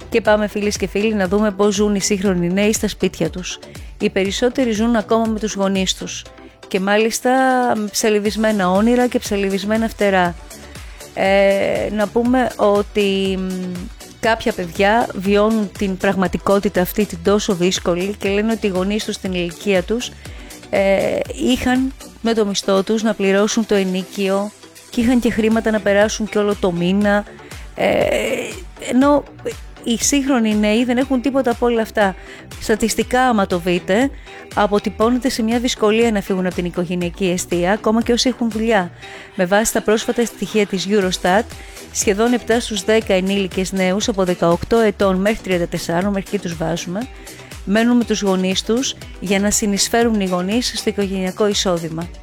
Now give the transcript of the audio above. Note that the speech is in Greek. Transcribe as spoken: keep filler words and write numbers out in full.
Και πάμε φίλες και φίλοι να δούμε πώς ζουν οι σύγχρονοι νέοι στα σπίτια τους. Οι περισσότεροι ζουν ακόμα με τους γονείς τους και μάλιστα με ψαλιδισμένα όνειρα και ψαλιδισμένα φτερά. Ε, να πούμε ότι κάποια παιδιά βιώνουν την πραγματικότητα αυτή την τόσο δύσκολη και λένε ότι οι γονείς τους στην ηλικία τους ε, είχαν με το μισθό τους να πληρώσουν το ενίκιο και είχαν και χρήματα να περάσουν και όλο το μήνα, ε, ενώ οι σύγχρονοι νέοι δεν έχουν τίποτα από όλα αυτά. Στατιστικά, άμα το δείτε, αποτυπώνεται σε μια δυσκολία να φύγουν από την οικογενειακή εστία, ακόμα και όσοι έχουν δουλειά. Με βάση τα πρόσφατα στοιχεία της Eurostat, σχεδόν επτά στους δέκα ενήλικες νέους από δεκαοκτώ ετών μέχρι τριάντα τέσσερα, μέχρι εκεί τους βάζουμε, μένουν με τους γονείς τους για να συνεισφέρουν οι γονείς στο οικογενειακό εισόδημα.